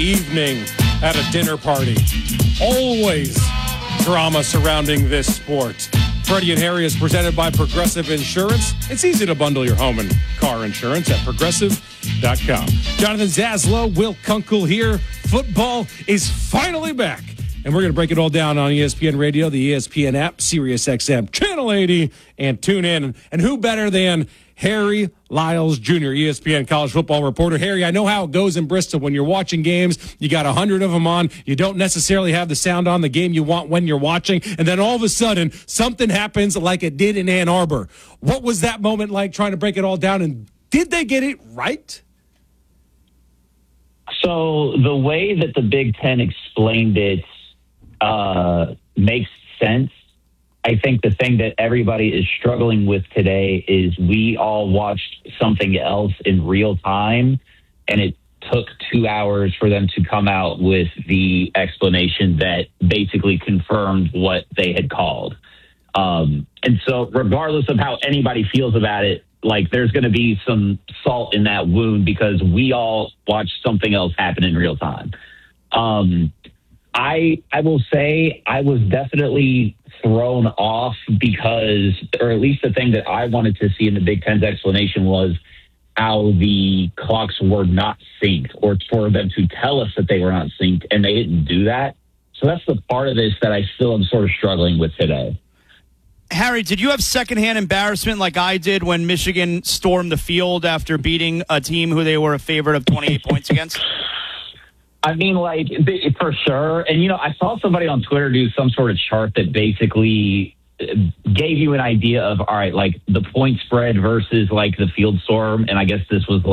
evening at a dinner party. Always drama surrounding this sport. Freddie and Harry is presented by Progressive Insurance. It's easy to bundle your home and car insurance at Progressive.com. Jonathan Zaslow, Will Kunkel here. Football is finally back. And we're going to break it all down on ESPN Radio, the ESPN app, SiriusXM, Channel 80, and tune in. And who better than Harry Lyles Jr., ESPN college football reporter. Harry, I know how it goes in Bristol when you're watching games. You got 100 of them on. You don't necessarily have the sound on the game you want when you're watching. And then all of a sudden, something happens like it did in Ann Arbor. What was that moment like trying to break it all down? And did they get it right? So the way that the Big Ten explained it makes sense. I think the thing that everybody is struggling with today is we all watched something else in real time, and it took 2 hours for them to come out with the explanation that basically confirmed what they had called. And so regardless of how anybody feels about it, like there's going to be some salt in that wound because we all watched something else happen in real time. I will say I was definitely thrown off because, or at least the thing that I wanted to see in the Big Ten's explanation was how the clocks were not synced, or for them to tell us that they were not synced, and they didn't do that. So that's the part of this that I still am sort of struggling with today. Harry, did you have secondhand embarrassment like I did when Michigan stormed the field after beating a team who they were a favorite of 28 points against? I mean, like, for sure. And, you know, I saw somebody on Twitter do some sort of chart that basically gave you an idea of, all right, like the point spread versus like the field storm. And I guess this was